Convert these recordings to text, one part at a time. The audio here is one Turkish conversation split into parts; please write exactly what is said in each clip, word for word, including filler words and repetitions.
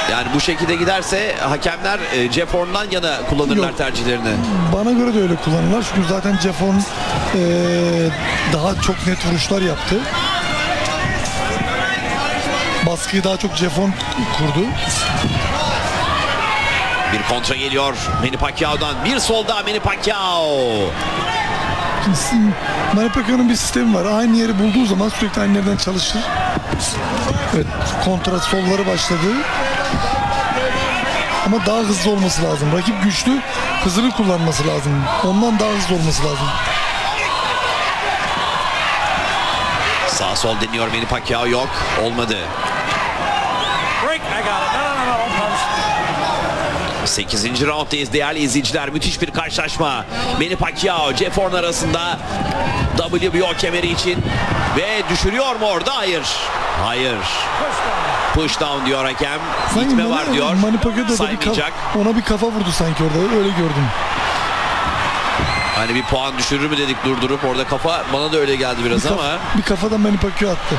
Yani bu şekilde giderse hakemler e, Jeff Horn'dan yana kullanırlar Yok. tercihlerini. Bana göre de öyle kullanırlar. Çünkü zaten Jeff Horn e, daha çok net vuruşlar yaptı. Baskıyı daha çok Jeff Horn kurdu. Bir kontra geliyor Manny Pacquiao'dan. Bir sol daha Manny Pacquiao. Manny Pacquiao'nun bir sistemi var. Aynı yeri bulduğu zaman sürekli aynı yerden çalışır. Evet, kontra solları başladı. Ama daha hızlı olması lazım. Rakip güçlü, hızını kullanması lazım. Ondan daha hızlı olması lazım. Sağ sol deniyor Manny Pacquiao, yok. Olmadı. sekizinci rounddayız değerli izleyiciler. Müthiş bir karşılaşma. Manny Pacquiao, Jeff Horn arasında W B O kemeri için. Ve düşürüyor mu orada? Hayır. Hayır. Push down diyor hakem. İtme var diyor. Manny Pacquiao da saymayacak. Bir ona bir kafa vurdu sanki orada. Öyle gördüm. Hani bir puan düşürür mü dedik durdurup. Orada kafa bana da öyle geldi biraz bir ama. Kafa, bir kafadan Manny Pacquiao attı.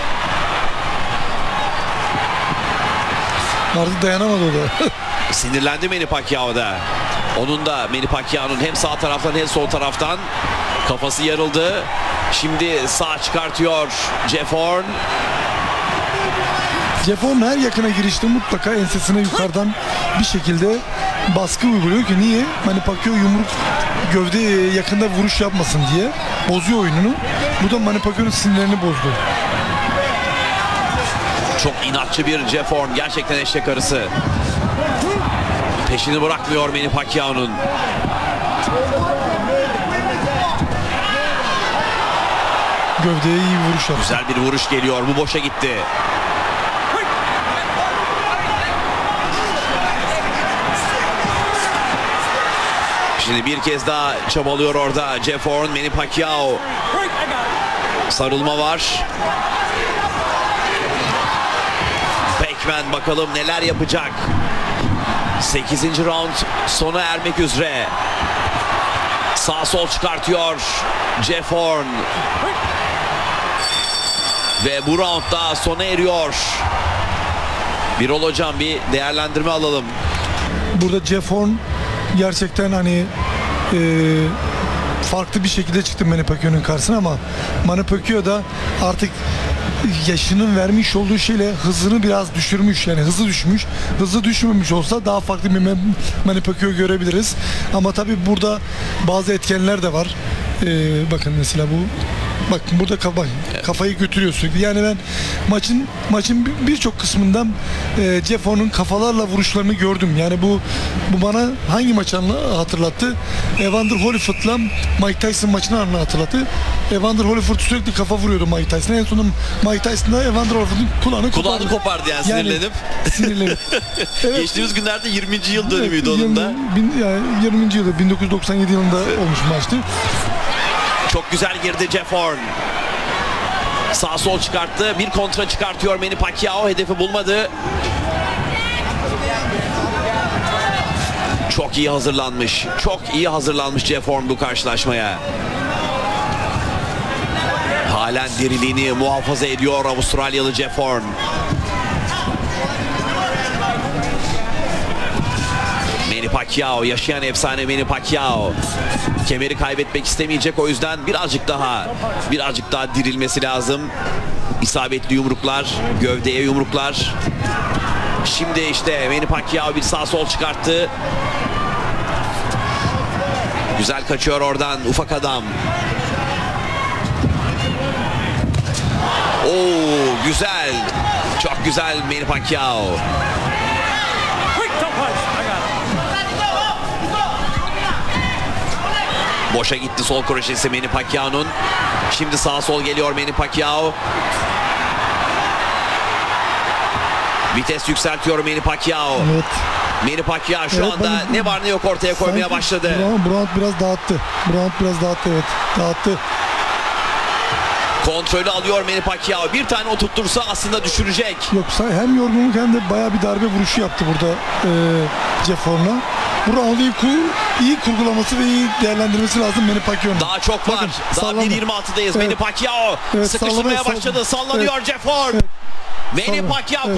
Artık dayanamadı o da. Sinirlendi Manny Pacquiao'da. Onun da Manny Pacquiao'nun hem sağ taraftan hem sol taraftan kafası yarıldı. Şimdi sağ çıkartıyor Jeff Horn. Jeff Horn her yakına girişte mutlaka ensesine yukarıdan bir şekilde baskı uyguluyor ki niye? Manny Pacquiao yumruk gövdeye yakında vuruş yapmasın diye bozuyor oyununu. Bu da Manny Pacquiao'nun sinirlerini bozdu. Çok inatçı bir Jeff Horn. Gerçekten eşek arısı. Peşini bırakmıyor Manny Pacquiao'nun. Gövdeye iyi bir vuruş yaptı. Güzel bir vuruş geliyor. Bu boşa gitti. Şimdi bir kez daha çabalıyor orada Jeff Horn. Manny Pacquiao. Sarılma var. Pac-Man bakalım neler yapacak. sekizinci round sona ermek üzere. Sağ sol çıkartıyor Jeff Horn. Ve bu round da sona eriyor. Birol hocam bir değerlendirme alalım. Burada Jeff Horn gerçekten hani e, farklı bir şekilde çıktı Manny Pacquiao'nun karşısına ama Manny Pacquiao da artık yaşının vermiş olduğu şeyle hızını biraz düşürmüş, yani hızı düşmüş. Hızı düşmemiş olsa daha farklı bir Manny Pacquiao görebiliriz. Ama tabii burada bazı etkenler de var. Ee, bakın mesela bu bak burada kafa, kafayı götürüyor sürekli. Yani ben maçın maçın birçok kısmından e, Jeff Horn'un kafalarla vuruşlarını gördüm. Yani bu bu bana hangi maçı hatırlattı? Evander Holyfield'la Mike Tyson maçını hatırlattı. Evander Holyfield sürekli kafa vuruyordu Mike Tyson'a. En sonunda Mike Tyson'da Evander Holyfield'in kulağını kopardı. Kulağını kopardı yani sinirlenip. Yani, sinirlenip. Evet. Geçtiğimiz günlerde yirminci yıl dönümüydü onun da. Bin, yani yirminci yılı bin dokuz yüz doksan yedi yılında olmuş maçtı. Çok güzel girdi Jeff Horn. Sağ sol çıkarttı. Bir kontra çıkartıyor Manny Pacquiao. Hedefi bulmadı. Çok iyi hazırlanmış. Çok iyi hazırlanmış Jeff Horn bu karşılaşmaya. Halen diriliğini muhafaza ediyor Avustralyalı Jeff Horn. Manny Pacquiao, yaşayan efsane Manny Pacquiao. Kemeri kaybetmek istemeyecek, o yüzden birazcık daha birazcık daha dirilmesi lazım. İsabetli yumruklar, gövdeye yumruklar. Şimdi işte Manny Pacquiao bir sağ sol çıkarttı. Güzel kaçıyor oradan ufak adam. Oo, güzel. Çok güzel Manny Pacquiao. Boşa gitti sol kroşesi Manny Pacquiao'nun. Şimdi sağ sol geliyor Manny Pacquiao. Vites yükseltiyor Manny Pacquiao. Evet. Manny Pacquiao şu Evet, anda ben- ne var ne yok ortaya koymaya Sanki başladı. Brown, Brown biraz dağıttı. Brown biraz dağıttı, evet. Dağıttı. Kontrolü alıyor Manny Pacquiao. Bir tane oturtursa aslında düşürecek. Yoksa hem yorgunluk hem de bayağı bir darbe vuruşu yaptı burada e, Jeff Horn'a. Bu roundu iyi, kur, iyi kurgulaması ve iyi değerlendirmesi lazım Manny Pacquiao'nun. Daha çok var. Bakın, Daha sallama. bir yirmi altıdayız. Evet. Manny Pacquiao Evet, sıkıştırmaya sallamaya- başladı. Sallanıyor Evet. Jeff Horn. Evet. Manny Sallama. Pacquiao Evet.